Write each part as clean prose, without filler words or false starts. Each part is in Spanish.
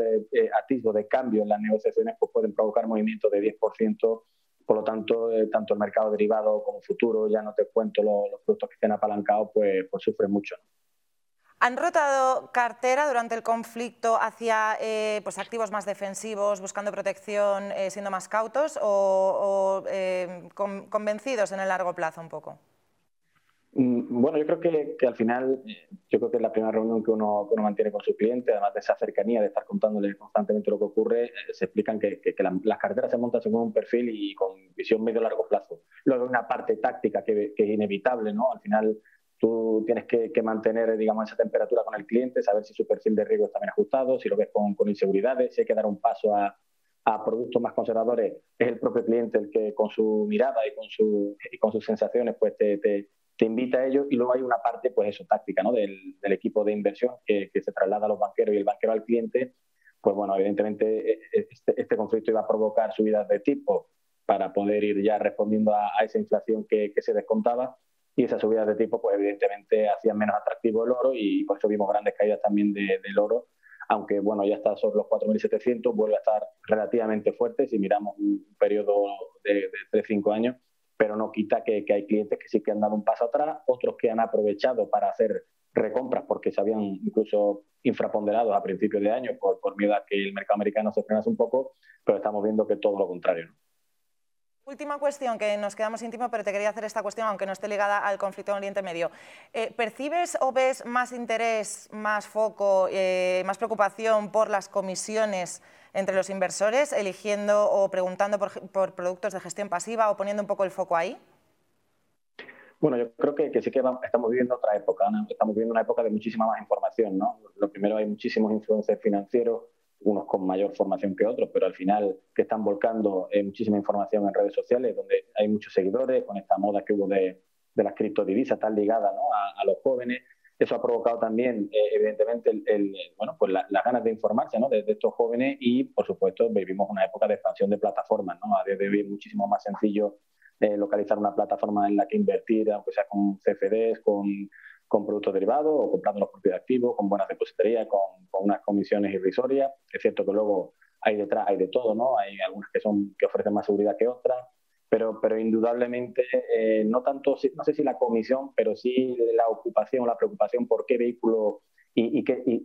atisbo de cambio en las negociaciones, pues pueden provocar movimientos de 10%. Por lo tanto, tanto el mercado derivado como futuro, ya no te cuento los productos que estén apalancados, pues sufren mucho, ¿no? ¿Han rotado cartera durante el conflicto hacia pues activos más defensivos, buscando protección, siendo más cautos o convencidos en el largo plazo un poco? Bueno, yo creo que al final, yo creo que es la primera reunión que uno mantiene con su cliente, además de esa cercanía, de estar contándole constantemente lo que ocurre, se explican que las carteras se montan según un perfil y con visión medio-largo plazo. Luego hay una parte táctica que es inevitable, ¿no? Al final tú tienes que mantener, digamos, esa temperatura con el cliente, saber si su perfil de riesgo está bien ajustado, si lo ves con inseguridades, si hay que dar un paso a productos más conservadores, es el propio cliente el que con su mirada y con sus sensaciones pues te invita a ello, y luego hay una parte, pues eso, táctica, ¿no? del equipo de inversión que se traslada a los banqueros y el banquero al cliente. Pues bueno, evidentemente este conflicto iba a provocar subidas de tipo para poder ir ya respondiendo a esa inflación que se descontaba, y esas subidas de tipo, pues evidentemente hacían menos atractivo el oro, y por eso vimos grandes caídas también del oro, aunque bueno, ya está sobre los 4.700, vuelve a estar relativamente fuerte si miramos un periodo de 3-5 años, pero no quita que hay clientes que sí que han dado un paso atrás, otros que han aprovechado para hacer recompras porque se habían incluso infraponderados a principios de año por miedo a que el mercado americano se frenase un poco, pero estamos viendo que todo lo contrario, ¿no? Última cuestión, que nos quedamos sin tiempo, pero te quería hacer esta cuestión, aunque no esté ligada al conflicto en Oriente Medio. ¿Percibes o ves más interés, más foco, más preocupación por las comisiones entre los inversores, eligiendo o preguntando por productos de gestión pasiva o poniendo un poco el foco ahí? Bueno, yo creo que sí que estamos viviendo otra época, ¿no? Estamos viviendo una época de muchísima más información, ¿no? Lo primero, hay muchísimos influencers financieros, unos con mayor formación que otros, pero al final que están volcando muchísima información en redes sociales, donde hay muchos seguidores, con esta moda que hubo de las criptodivisas tan ligada, ¿no? a los jóvenes. Eso ha provocado también, evidentemente, bueno, pues las ganas de informarse, ¿no? de estos jóvenes, y, por supuesto, vivimos una época de expansión de plataformas, ¿no? A día de hoy es muchísimo más sencillo localizar una plataforma en la que invertir, aunque sea con CFDs, con productos derivados o comprando los propios activos, con buenas depositerías, con unas comisiones irrisorias. Es cierto que luego hay detrás, hay de todo, ¿no? Hay algunas que ofrecen más seguridad que otras, pero indudablemente no tanto, no sé si la comisión, pero sí la ocupación, la preocupación por qué vehículo y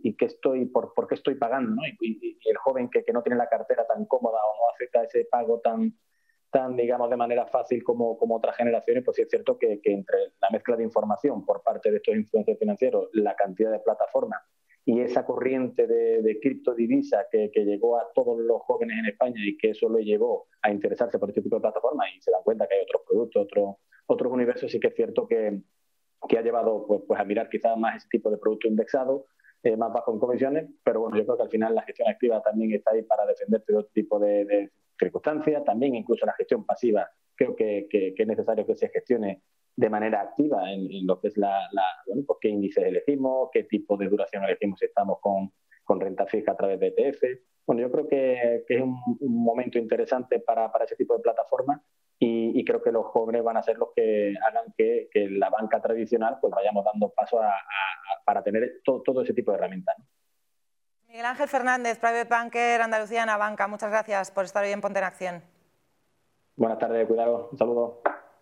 por qué estoy pagando, ¿no? Y el joven que no tiene la cartera tan cómoda o no acepta ese pago tan, digamos, de manera fácil como otras generaciones, pues sí es cierto que entre la mezcla de información por parte de estos influencers financieros, la cantidad de plataformas y esa corriente de criptodivisa que llegó a todos los jóvenes en España, y que eso lo llevó a interesarse por este tipo de plataformas, y se dan cuenta que hay otros productos, otros universos, sí que es cierto que ha llevado pues a mirar quizás más ese tipo de producto indexado, más bajo en comisiones. Pero bueno, yo creo que al final la gestión activa también está ahí para defenderte de otro tipo de circunstancias. También incluso la gestión pasiva, creo que es necesario que se gestione de manera activa en lo que es bueno, pues qué índices elegimos, qué tipo de duración elegimos, si estamos con renta fija a través de ETF. Bueno, yo creo que es un momento interesante para ese tipo de plataformas, y creo que los jóvenes van a ser los que hagan que la banca tradicional pues vayamos dando paso para tener todo ese tipo de herramientas, ¿no? Miguel Ángel Fernández, Private Banker, Andalucía Anabanca, muchas gracias por estar hoy en Ponte en Acción. Buenas tardes, cuidado, un saludo.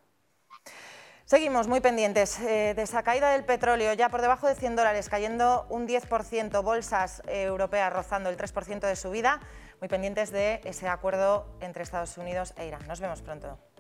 Seguimos muy pendientes de esa caída del petróleo, ya por debajo de $100, cayendo un 10%, bolsas europeas rozando el 3% de subida, muy pendientes de ese acuerdo entre Estados Unidos e Irán. Nos vemos pronto.